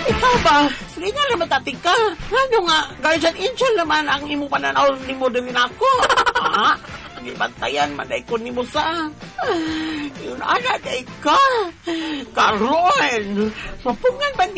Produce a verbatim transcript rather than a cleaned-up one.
Ikaw ba? Sige nga naman tating ka. Ano nga, guardian angel naman ang imo pananaw ni mo din ako. Ha? Gibantayan man ay ko ni mo sa. Yun ana day ka. Karon, mapungan ba